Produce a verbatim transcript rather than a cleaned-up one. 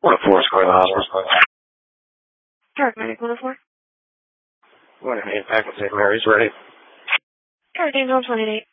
one oh four is going to the hospital. Paramedic one oh four. What a man, back with Saint Mary's ready. Paramedic one twenty-eight.